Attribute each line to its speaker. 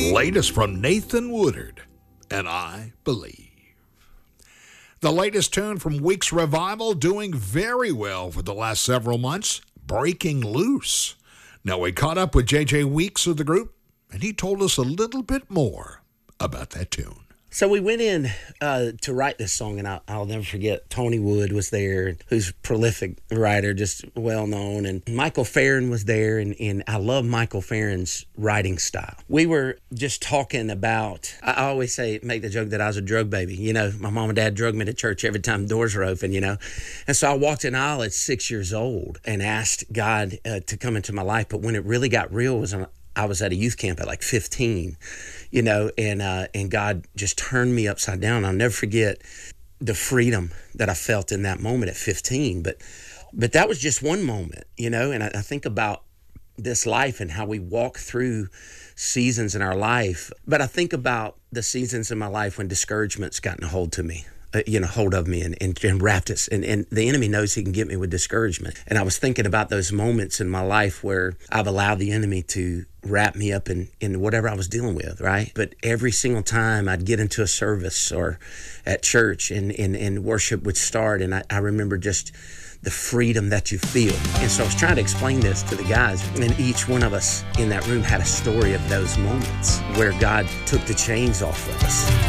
Speaker 1: Latest from Nathan Woodard, and I Believe. The latest tune from Weeks Revival, doing very well for the last several months, Breaking Loose. Now, we caught up with J.J. Weeks of the group, and he told us a little bit more about that tune.
Speaker 2: So we went in to write this song, and I'll never forget, Tony Wood was there, who's a prolific writer, just well-known, and Michael Farron was there, and I love Michael Farron's writing style. We were just talking about, I always make the joke that I was a drug baby. You know, my mom and dad drugged me to church every time doors were open, you know. And so I walked an aisle at 6 years old and asked God to come into my life, but when it really got real was I was at a youth camp at like 15, you know, and God just turned me upside down. I'll never forget the freedom that I felt in that moment at 15. But that was just one moment, you know, and I think about this life and how we walk through seasons in our life. But I think about the seasons in my life when discouragement's gotten a hold of me and wrapped us. And the enemy knows he can get me with discouragement. And I was thinking about those moments in my life where I've allowed the enemy to wrap me up in whatever I was dealing with, right? But every single time I'd get into a service or at church and worship would start, and I remember just the freedom that you feel. And so I was trying to explain this to the guys, and each one of us in that room had a story of those moments where God took the chains off of us.